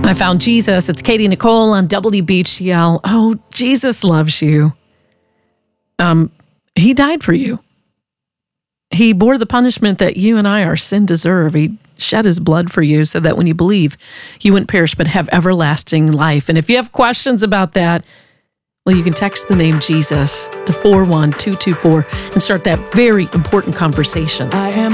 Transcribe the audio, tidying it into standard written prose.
I found Jesus. It's Katie Nicole on WBHL. Oh, Jesus loves you. He died for you. He bore the punishment that you and I, our sin, deserve. He shed his blood for you so that when you believe, you wouldn't perish but have everlasting life. And if you have questions about that, well, you can text the name Jesus to 41224 and start that very important conversation. I am